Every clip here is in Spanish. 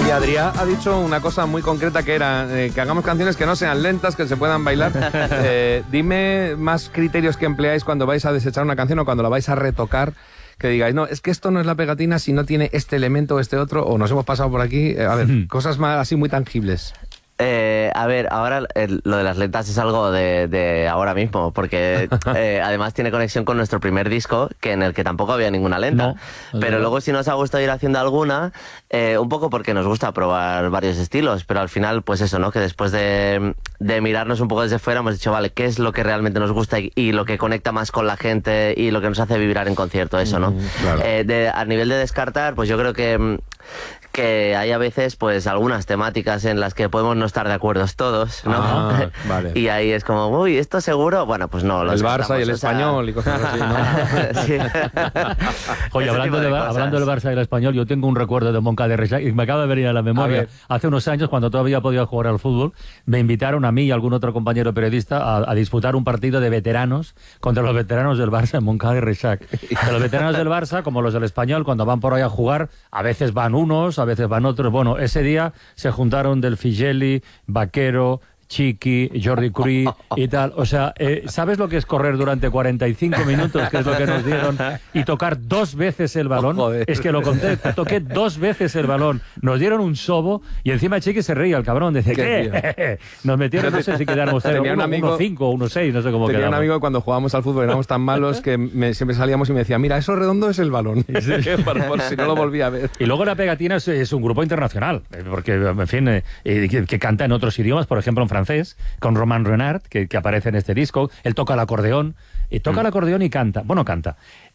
Y Adrià ha dicho una cosa muy concreta que era que hagamos canciones que no sean lentas, que se puedan bailar. Dime más criterios que empleáis cuando vais a desechar una canción o cuando la vais a retocar, que digáis, no, es que esto no es la pegatina si no tiene este elemento o este otro, o nos hemos pasado por aquí. A ver, cosas más así muy tangibles. A ver, ahora lo de las lentas es algo de ahora mismo, porque además tiene conexión con nuestro primer disco, que en el que tampoco había ninguna lenta. Pero luego sí nos ha gustado ir haciendo alguna, un poco porque nos gusta probar varios estilos, pero al final, pues eso, ¿no? Que después de mirarnos un poco desde fuera, hemos dicho, vale, ¿qué es lo que realmente nos gusta y lo que conecta más con la gente y lo que nos hace vibrar en concierto? Eso, ¿no? Claro. A nivel de descartar, pues yo creo que hay a veces pues algunas temáticas en las que podemos no estar de acuerdo todos, ¿no? Vale. Y ahí es como, uy, ¿esto seguro? Bueno, pues no. El Barça y el Español y cosas así, ¿no? Sí. Oye, hablando del Barça y el Español, yo tengo un recuerdo de Moncada de Reixac y me acaba de venir a la memoria. Hace unos años, cuando todavía podía jugar al fútbol, me invitaron a mí y a algún otro compañero periodista a disputar un partido de veteranos contra los veteranos del Barça en Moncada de Reixac. De los veteranos del Barça, como los del Español, cuando van por ahí a jugar, a veces van unos, a veces van otros. Bueno, ese día se juntaron Del Figelli, Vaquero, Chiqui, Jordi Curí y tal. O sea, ¿sabes lo que es correr durante 45 minutos, que es lo que nos dieron, y tocar 2 veces el balón? Es que lo conté, toqué 2 veces el balón. Nos dieron un sobo y encima Chiqui se reía, el cabrón. Dice, ¿qué? Nos metieron, no sé si quedáramos 1-5 o 1-6, no sé cómo quedamos. Tenía un amigo que cuando jugábamos al fútbol éramos tan malos que siempre salíamos y me decía, mira, eso redondo es el balón. por si no lo volví a ver. Y luego La Pegatina es un grupo internacional, porque, en fin, que canta en otros idiomas, por ejemplo en francés, con Romain Renard, que aparece en este disco. Él toca el acordeón, el acordeón y canta. Bueno, canta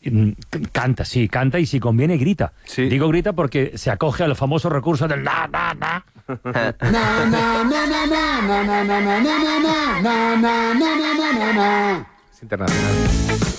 y si conviene grita. Sí. Digo grita porque se acoge al famoso recurso del na, na, na. Es internacional.